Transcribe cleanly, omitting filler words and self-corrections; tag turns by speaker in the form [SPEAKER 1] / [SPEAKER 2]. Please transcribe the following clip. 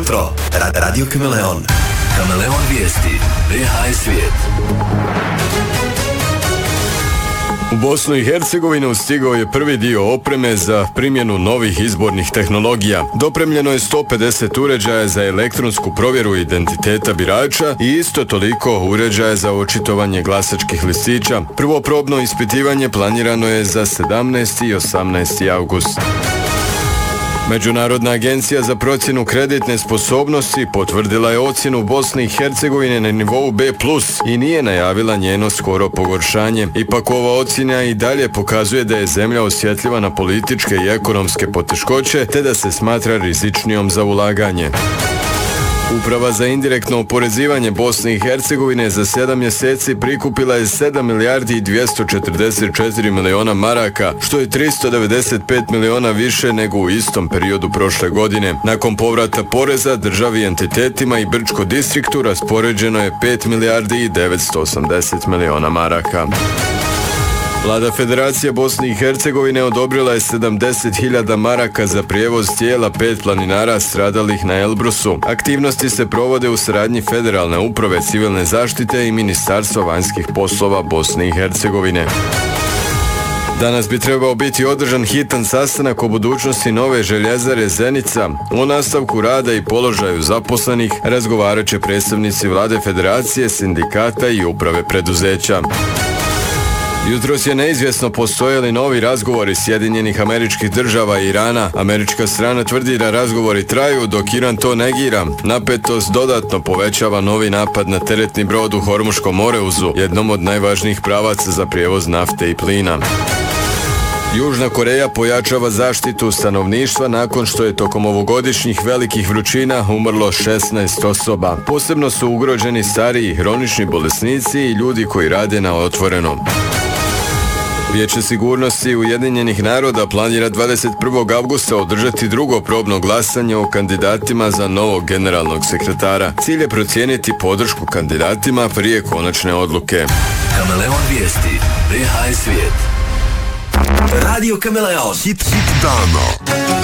[SPEAKER 1] jutro. Radio Kameleon. Kameleon vijesti. BH svijet.
[SPEAKER 2] U Bosnu i Hercegovinu stigao je prvi dio opreme za primjenu novih izbornih tehnologija. Dopremljeno je 150 uređaja za elektronsku provjeru identiteta birača i isto toliko uređaja za očitovanje glasačkih listića. Prvo probno ispitivanje planirano je za 17. i 18. august. Međunarodna agencija za procjenu kreditne sposobnosti potvrdila je ocjenu Bosne i Hercegovine na nivou B+, i nije najavila njeno skoro pogoršanje. Ipak ova ocjena i dalje pokazuje da je zemlja osjetljiva na političke i ekonomske poteškoće, te da se smatra rizičnijom za ulaganje. Uprava za indirektno oporezivanje Bosne i Hercegovine za 7 mjeseci prikupila je 7 milijardi i 244 miliona maraka, što je 395 miliona više nego u istom periodu prošle godine. Nakon povrata poreza državi, entitetima i Brčko distriktu raspoređeno je 5 milijardi i 980 miliona maraka. Vlada Federacije Bosne i Hercegovine odobrila je 70.000 maraka za prijevoz tijela 5 planinara stradalih na Elbrusu. Aktivnosti se provode u saradnji Federalne uprave civilne zaštite i Ministarstva vanjskih poslova Bosne i Hercegovine. Danas bi trebao biti održan hitan sastanak o budućnosti nove željezare Zenica. O nastavku rada i položaju zaposlenih razgovarat će predstavnici Vlade Federacije, sindikata i uprave preduzeća. Jutros je neizvjesno postoje li novi razgovori Sjedinjenih Američkih Država i Irana. Američka strana tvrdi da razgovori traju, dok Iran to negira. Napetost dodatno povećava novi napad na teretni brod u Hormuškom moreuzu, jednom od najvažnijih pravaca za prijevoz nafte i plina. Južna Koreja pojačava zaštitu stanovništva nakon što je tokom ovogodišnjih velikih vrućina umrlo 16 osoba. Posebno su ugroženi stariji, hronični bolesnici i ljudi koji rade na otvorenom. Vijeće sigurnosti Ujedinjenih naroda planira 21. avgusta održati drugo probno glasanje o kandidatima za novog generalnog sekretara. Cilj je procijeniti podršku kandidatima prije konačne odluke.
[SPEAKER 1] Kameleon vijesti. BH svijet. Radio Kameleon. Hit dana.